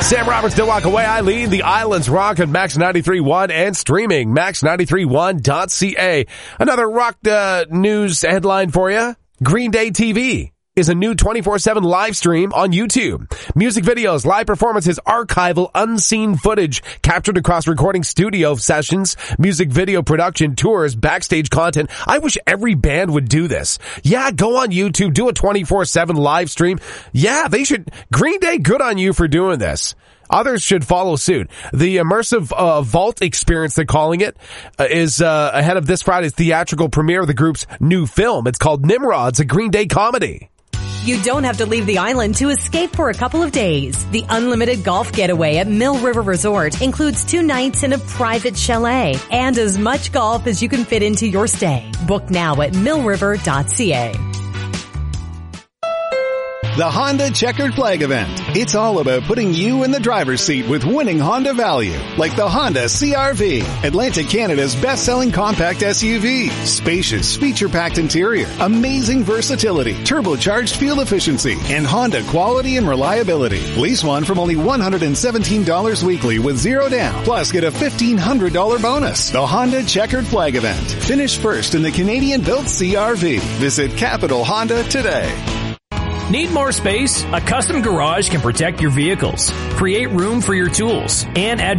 Sam Roberts, Don't Walk Away. I lead the Islands Rock on Max 93.1 and streaming max931.ca. Another rock news headline for you. Green Day TV is a new 24/7 live stream on YouTube. Music videos, live performances, archival, unseen footage captured across recording studio sessions, music video production, tours, backstage content. I wish every band would do this. Yeah, go on YouTube, do a 24/7 live stream. Yeah, they should. Green Day, good on you for doing this. Others should follow suit. The immersive vault experience, they're calling it, is ahead of this Friday's theatrical premiere of the group's new film. It's called Nimrods, a Green Day comedy. You don't have to leave the island to escape for a couple of days. The unlimited golf getaway at Mill River Resort includes 2 nights in a private chalet and as much golf as you can fit into your stay. Book now at millriver.ca. The Honda Checkered Flag event. It's all about putting you in the driver's seat with winning Honda value, like the Honda CR-V, Atlantic Canada's best-selling compact SUV. Spacious, feature-packed interior, amazing versatility, turbocharged fuel efficiency, and Honda quality and reliability. Lease one from only $117 weekly with 0 down. Plus, get a $1,500 bonus. The Honda Checkered Flag event. Finish first in the Canadian-built CR-V. Visit Capital Honda today. Need more space? A custom garage can protect your vehicles, create room for your tools, and add